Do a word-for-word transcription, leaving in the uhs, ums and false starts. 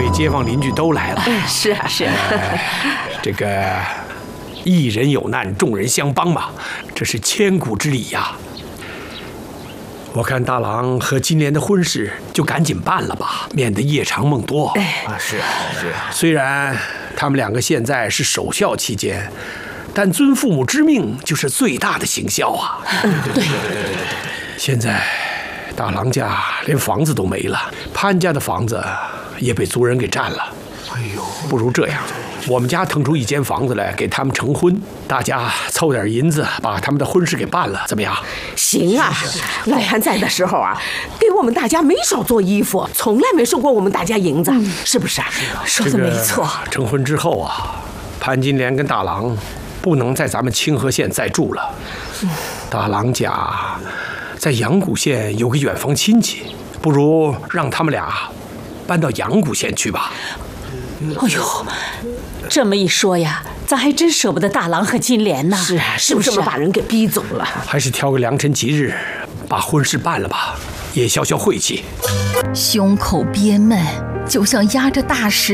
位街坊邻居都来了。 是啊，是啊。 这个一人有难，众人相帮嘛，这是千古之礼呀。我看大郎和金莲的婚事就赶紧办了吧，免得夜长梦多。 哎， 啊，是是。 虽然他们两个现在是守孝期间，但遵父母之命就是最大的行孝啊。 嗯，对。 现在大郎家连房子都没了，潘家的房子也被族人给占了。 哎呦， 不如这样，我们家腾出一间房子来给他们成婚，大家凑点银子把他们的婚事给办了，怎么样？ 行啊，老潘在的时候啊，给我们大家没少做衣服，从来没收过我们大家银子，嗯、是不是啊？ 说的没错。 这个、成婚之后啊，潘金莲跟大郎不能在咱们清河县再住了。嗯、大郎家在阳谷县有个远房亲戚，不如让他们俩搬到阳谷县去吧。 哎呦，这么一说呀，咱还真舍不得大郎和金莲呢。 是啊，是不是这么把人给逼走了？ 还是挑个良辰吉日，把婚事办了吧，也消消晦气。 胸口憋闷，就像压着大石